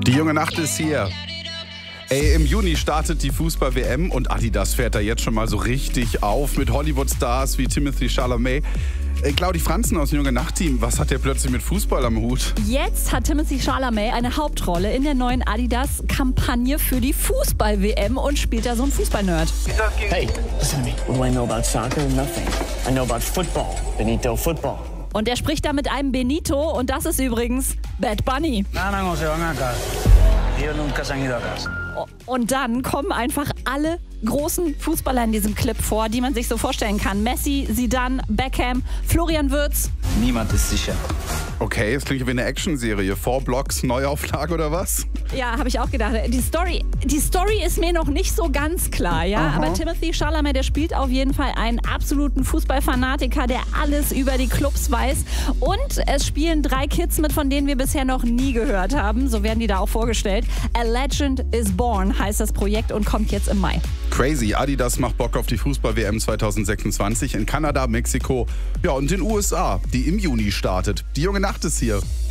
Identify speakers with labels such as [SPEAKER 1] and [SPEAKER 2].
[SPEAKER 1] Die junge Nacht ist hier. Ey, im Juni startet die Fußball-WM und Adidas fährt da jetzt schon mal so richtig auf mit Hollywood-Stars wie Timothée Chalamet. Claudi Franzen aus dem Junge Nacht-Team, was hat der plötzlich mit Fußball am Hut?
[SPEAKER 2] Jetzt hat Timothée Chalamet eine Hauptrolle in der neuen Adidas-Kampagne für die Fußball-WM und spielt da so einen Fußball-Nerd.
[SPEAKER 3] Hey, listen to me. What do I know about soccer? Nothing. I know about football. Benito football.
[SPEAKER 2] Und er spricht da mit einem Benito und das ist übrigens Bad Bunny.
[SPEAKER 4] No se van a casa. Ellos nunca se han ido a casa.
[SPEAKER 2] Und dann kommen einfach alle großen Fußballer in diesem Clip vor, die man sich so vorstellen kann. Messi, Zidane, Beckham, Florian Wirtz.
[SPEAKER 4] Niemand ist sicher.
[SPEAKER 1] Okay, es klingt wie eine Actionserie. 4 Blocks, Neuauflage oder was?
[SPEAKER 2] Ja, habe ich auch gedacht. Die Story ist mir noch nicht so ganz klar, ja.
[SPEAKER 1] Aha.
[SPEAKER 2] Aber Timothée Chalamet, der spielt auf jeden Fall einen absoluten Fußballfanatiker, der alles über die Clubs weiß. Und es spielen 3 Kids mit, von denen wir bisher noch nie gehört haben. So werden die da auch vorgestellt. A Legend is Born heißt das Projekt und kommt jetzt im Mai.
[SPEAKER 1] Crazy, Adidas macht Bock auf die Fußball-WM 2026 in Kanada, Mexiko, ja und den USA, die im Juni startet. Die junge Nacht ist hier.